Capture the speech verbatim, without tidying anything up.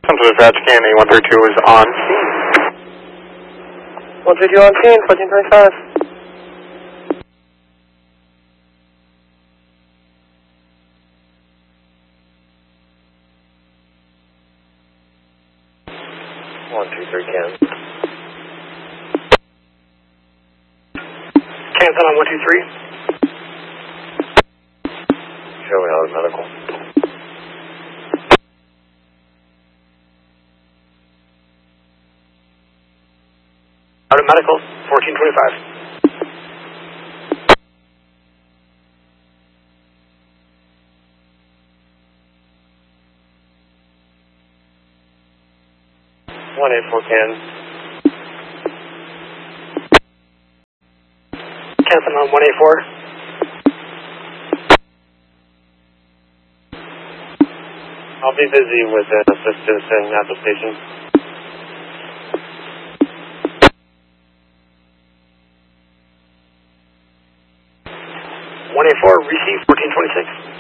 Dispatch, K N A one three two is on scene. one three two on scene, fourteen twenty-five. one two three, Ken. Cancel on one two three. Showing out of medical. Out of medical, fourteen twenty-five. one eight four, Ken. Cancel on one eight four. I'll be busy with an assistance and application. one eight four, receive fourteen twenty-six.